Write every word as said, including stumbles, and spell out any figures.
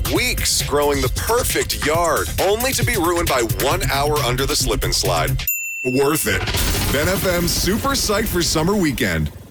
weeks growing the perfect yard, only to be ruined by one hour under the slip and slide. Worth it. Ben F M's Super Psyched for Summer Weekend.